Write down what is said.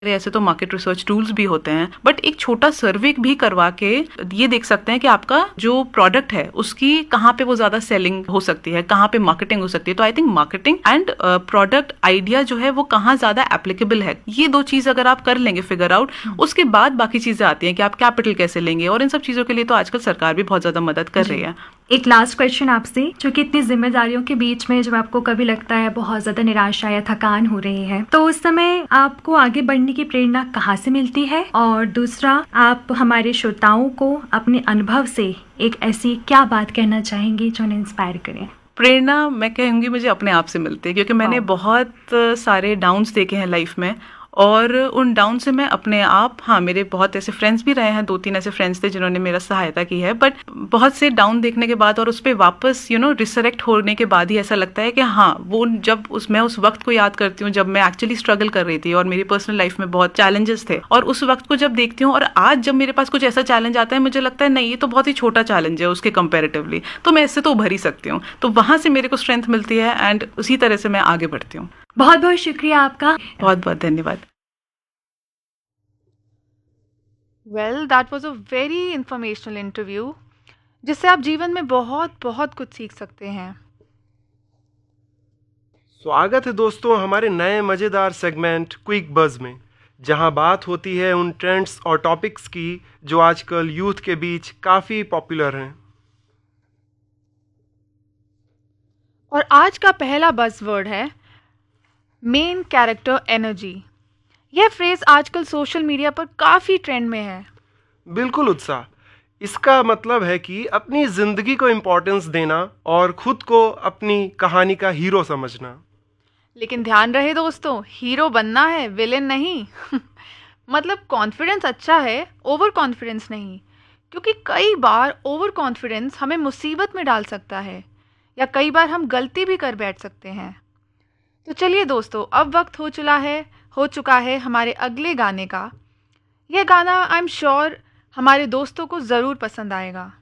ऐसे तो market research tools भी होते हैं, बट एक छोटा सर्वे भी करवा के ये देख सकते हैं कि आपका जो प्रोडक्ट है उसकी कहाँ पे वो ज्यादा सेलिंग हो सकती है, कहाँ पे मार्केटिंग हो सकती है। तो I think marketing and product idea जो है वो कहाँ ज्यादा एप्लीकेबल है, ये दो चीज अगर आप कर लेंगे फिगर आउट, उसके बाद बाकी चीजें आती हैं कि आप कैपिटल कैसे लेंगे, और इन सब चीजों के लिए तो आजकल सरकार भी बहुत ज्यादा मदद कर रही है। एक लास्ट क्वेश्चन आपसे, जो कि इतनी जिम्मेदारियों के बीच में जब आपको कभी लगता है बहुत ज्यादा निराशा या थकान हो रही है, तो उस समय आपको आगे बढ़ने की प्रेरणा कहाँ से मिलती है? और दूसरा, आप हमारे श्रोताओं को अपने अनुभव से एक ऐसी क्या बात कहना चाहेंगी जो उन्हें इंस्पायर करे? प्रेरणा मैं कहूँगी मुझे अपने आप से मिलती है, क्योंकि मैंने बहुत सारे डाउन्स देखे हैं लाइफ में, और उन डाउन से मैं अपने आप, हाँ मेरे बहुत ऐसे फ्रेंड्स भी रहे हैं, 2-3 ऐसे फ्रेंड्स थे जिन्होंने मेरा सहायता की है, बट बहुत से डाउन देखने के बाद और उस पर वापस रिसरेक्ट होने के बाद ही ऐसा लगता है कि हाँ वो जब मैं उस वक्त को याद करती हूँ जब मैं एक्चुअली स्ट्रगल कर रही थी और मेरी पर्सनल लाइफ में बहुत चैलेंजेस थे, और उस वक्त को जब देखती हूँ और आज जब मेरे पास कुछ ऐसा चैलेंज आता है मुझे लगता है नहीं ये तो बहुत ही छोटा चैलेंज है उसके कंपेरेटिवली, तो मैं इससे तो उभर ही सकती हूँ। तो वहां से मेरे को स्ट्रेंथ मिलती है एंड उसी तरह से मैं आगे बढ़ती हूँ। बहुत बहुत शुक्रिया आपका। बहुत बहुत धन्यवाद। Well, that was a very informational interview, जिससे आप जीवन में बहुत बहुत कुछ सीख सकते हैं। स्वागत है दोस्तों हमारे नए मज़ेदार सेगमेंट क्विक बज़ में, जहां बात होती है उन ट्रेंड्स और टॉपिक्स की जो आजकल यूथ के बीच काफ़ी पॉपुलर हैं। और आज का पहला बज़वर्ड है मेन कैरेक्टर एनर्जी। यह फ्रेज आजकल सोशल मीडिया पर काफ़ी ट्रेंड में है। बिल्कुल उत्साह, इसका मतलब है कि अपनी ज़िंदगी को इम्पोर्टेंस देना और खुद को अपनी कहानी का हीरो समझना। लेकिन ध्यान रहे दोस्तों, हीरो बनना है, विलेन नहीं। मतलब कॉन्फिडेंस अच्छा है, ओवर कॉन्फिडेंस नहीं, क्योंकि कई बार ओवर कॉन्फिडेंस हमें मुसीबत में डाल सकता है, या कई बार हम गलती भी कर बैठ सकते हैं। तो चलिए दोस्तों, अब वक्त हो चुका है हमारे अगले गाने का। यह गाना आई एम श्योर हमारे दोस्तों को ज़रूर पसंद आएगा।